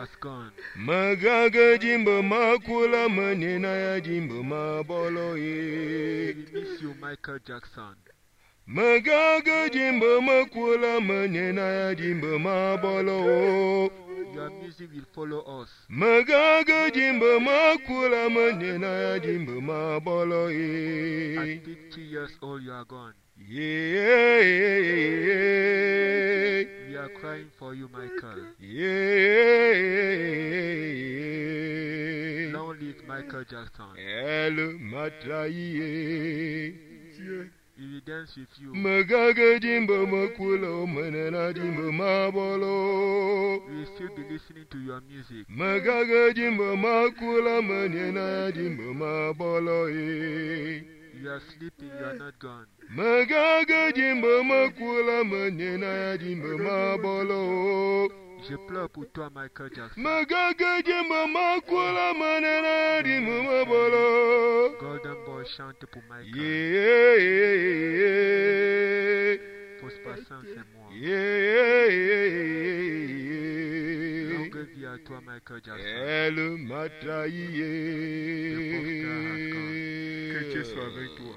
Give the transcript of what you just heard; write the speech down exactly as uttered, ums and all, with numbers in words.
has gone. Magaga jimbo makula manena ya jimbo mabolo ye. We miss you, Michael Jackson. Magaga jimbo makula manena ya jimbo mabolo. Your music will follow us. Magaga jimbo makula manena ya jimbo mabolo ye. At fifty years old, you are gone. Yeah, We are crying for you, Michael. yeah. Long live Michael Jackson. El matraye. We will dance with you. Magaga jimbo makula manena jimbo mabolo. We will still be listening to your music. Magaga jimbo makula manena jimbo mabolo. You are sleeping, you are not gone. Magaga jimbo makula manena jimbo mabolo. Je pleure pour toi, Michael Jackson. Magaga jimbo makula manena jimbo mabolo. Golden Boy chante pour Michael. Yeah, yeah, yeah. Prosper c'est moi. Yeah, yeah, yeah. Longue vie à toi, Michael Jackson. El matraye. Le porteur has gone. Que Dieu soit avec toi.